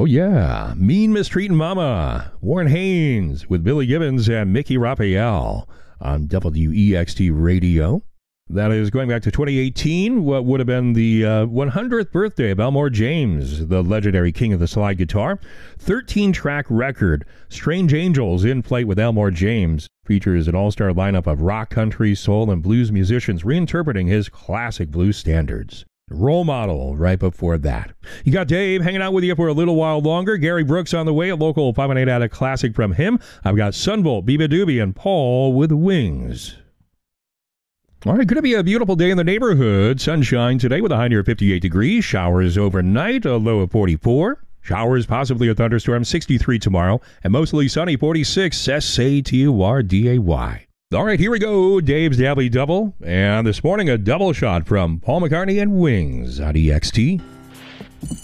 Oh yeah, Mean Mistreating Mama, Warren Haynes with Billy Gibbons and Mickey Raphael on WEXT Radio. That is going back to 2018, what would have been the 100th birthday of Elmore James, the legendary king of the slide guitar. 13-track record, Strange Angels in Flight with Elmore James, features an all-star lineup of rock, country, soul, and blues musicians reinterpreting his classic blues standards. Role Model right before that. You got Dave hanging out with you for a little while longer. Gary Brooks on the way, a local 518 Attic classic from him. I've got Sunvolt, Biba Doobie, and Paul with Wings. All right, going to be a beautiful day in the neighborhood. Sunshine today with a high near 58 degrees. Showers overnight, a low of 44. Showers, possibly a thunderstorm, 63 tomorrow. And mostly sunny, 46. SATURDAY. All right, here we go. Dave's Daily Double. And this morning, a double shot from Paul McCartney and Wings on EXT.